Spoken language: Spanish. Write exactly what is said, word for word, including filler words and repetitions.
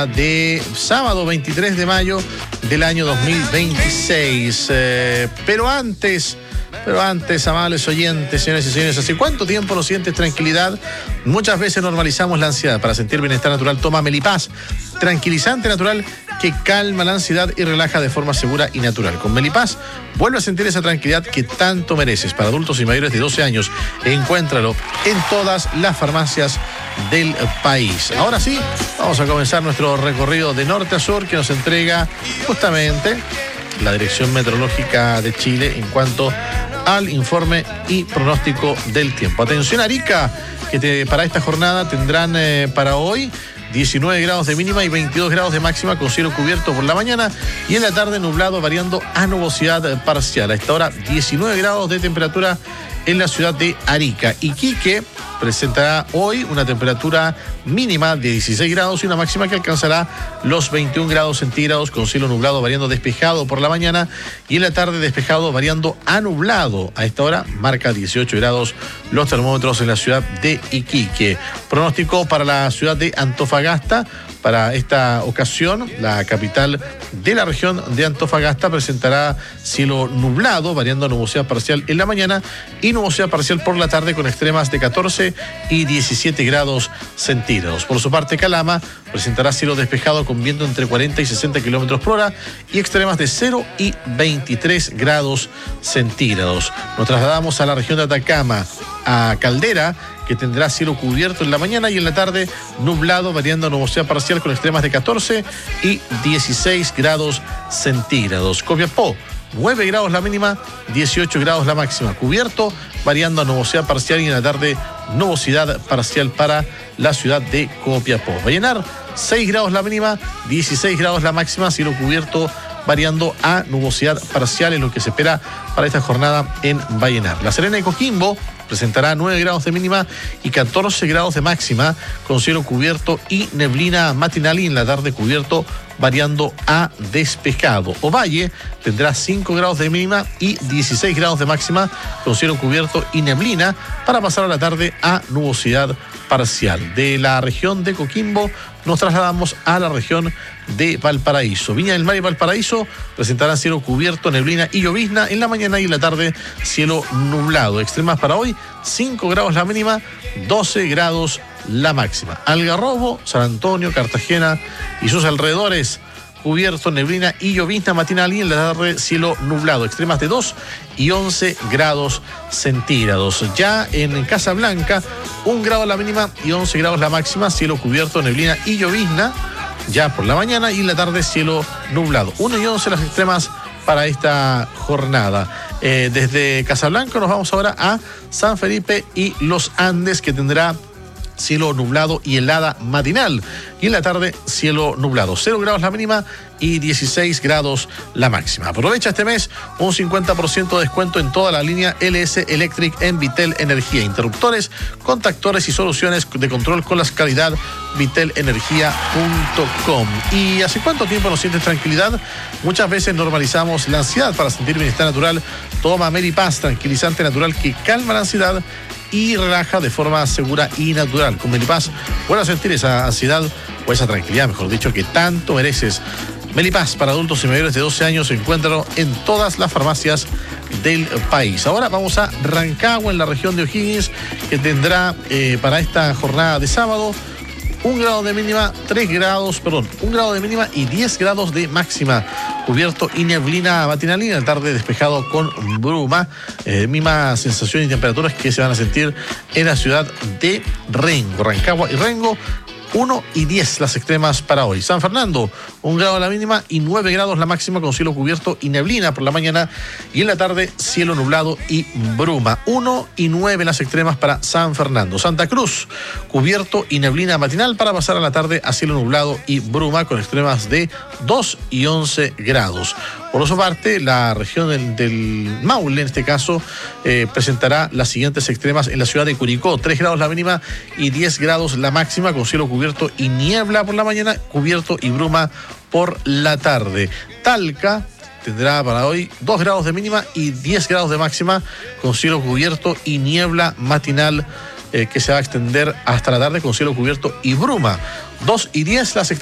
jornada de sábado veintitrés de mayo del año dos mil veintiséis. Eh, pero antes... Pero antes, amables oyentes, señores y señores, ¿hace cuánto tiempo no sientes tranquilidad? Muchas veces normalizamos la ansiedad. Para sentir bienestar natural, toma Melipaz, tranquilizante natural que calma la ansiedad y relaja de forma segura y natural. Con Melipaz, vuelve a sentir esa tranquilidad que tanto mereces. Para adultos y mayores de doce años, encuéntralo en todas las farmacias del país. Ahora sí, vamos a comenzar nuestro recorrido de norte a sur que nos entrega justamente la Dirección Meteorológica de Chile en cuanto al informe y pronóstico del tiempo. Atención Arica, que te, para esta jornada tendrán eh, para hoy diecinueve grados de mínima y veintidós grados de máxima con cielo cubierto por la mañana y en la tarde nublado variando a nubosidad parcial. A esta hora diecinueve grados de temperatura en la ciudad de Arica. Iquique presentará hoy una temperatura mínima de dieciséis grados y una máxima que alcanzará los veintiún grados centígrados con cielo nublado variando despejado por la mañana y en la tarde despejado variando a nublado. A esta hora marca dieciocho grados los termómetros en la ciudad de Iquique. Pronóstico para la ciudad de Antofagasta. Para esta ocasión, la capital de la región de Antofagasta presentará cielo nublado, variando a nubosidad parcial en la mañana y nubosidad parcial por la tarde con extremas de catorce y diecisiete grados centígrados. Por su parte, Calama presentará cielo despejado con viento entre cuarenta y sesenta kilómetros por hora y extremas de cero y veintitrés grados centígrados. Nos trasladamos a la región de Atacama, a Caldera, que tendrá cielo cubierto en la mañana y en la tarde nublado, variando a nubosidad parcial con extremas de catorce y dieciséis grados centígrados. Copiapó, nueve grados la mínima, dieciocho grados la máxima. Cubierto, variando a nubosidad parcial y en la tarde nubosidad parcial para la ciudad de Copiapó. Vallenar, seis grados la mínima, dieciséis grados la máxima, cielo cubierto, variando a nubosidad parcial en lo que se espera para esta jornada en Vallenar. La Serena y Coquimbo presentará nueve grados de mínima y catorce grados de máxima con cielo cubierto y neblina matinal y en la tarde cubierto variando a despejado. Ovalle tendrá cinco grados de mínima y dieciséis grados de máxima con cielo cubierto y neblina para pasar a la tarde a nubosidad parcial. De la región de Coquimbo nos trasladamos a la región de Valparaíso. Viña del Mar y Valparaíso presentarán cielo cubierto, neblina y llovizna en la mañana y en la tarde cielo nublado. Extremas para hoy, cinco grados la mínima, doce grados la máxima. Algarrobo, San Antonio, Cartagena y sus alrededores, cubierto, neblina y llovizna matinal y en la tarde cielo nublado. Extremas de dos y once grados centígrados. Ya en Casablanca, un grado la mínima y once grados la máxima, cielo cubierto, neblina y llovizna ya por la mañana y en la tarde cielo nublado. uno y once las extremas para esta jornada. Eh, desde Casablanca nos vamos ahora a San Felipe y Los Andes, que tendrá cielo nublado y helada matinal. Y en la tarde, cielo nublado. cero grados la mínima y dieciséis grados la máxima. Aprovecha este mes un cincuenta por ciento de descuento en toda la línea L S Electric en Vitel Energía. Interruptores, contactores y soluciones de control con la calidad vitel energía punto com. ¿Y hace cuánto tiempo no sientes tranquilidad? Muchas veces normalizamos la ansiedad. Para sentir bienestar natural, toma Melipaz, tranquilizante natural que calma la ansiedad y relaja de forma segura y natural. Con Melipaz, vuelve a sentir esa ansiedad o esa tranquilidad, mejor dicho, que tanto mereces. Melipaz para adultos y mayores de doce años, encuéntralo en todas las farmacias del país. Ahora vamos a Rancagua, en la región de O'Higgins, que tendrá eh, para esta jornada de sábado un grado de mínima, tres grados, perdón, un grado de mínima y diez grados de máxima. Cubierto y neblina matinal y en la tarde despejado con bruma. Eh, misma sensación y temperaturas que se van a sentir en la ciudad de Rengo. Rancagua y Rengo, uno y diez las extremas para hoy. San Fernando, un grado la mínima y nueve grados la máxima con cielo cubierto y neblina por la mañana y en la tarde cielo nublado y bruma. uno y nueve las extremas para San Fernando. Santa Cruz, cubierto y neblina matinal para pasar a la tarde a cielo nublado y bruma con extremas de dos y once grados. Por su parte, la región del, del Maule, en este caso, eh, presentará las siguientes extremas en la ciudad de Curicó. tres grados la mínima y diez grados la máxima con cielo cubierto y niebla por la mañana, cubierto y bruma por la tarde. Talca tendrá para hoy dos grados de mínima y diez grados de máxima con cielo cubierto y niebla matinal eh, que se va a extender hasta la tarde con cielo cubierto y bruma. dos y diez las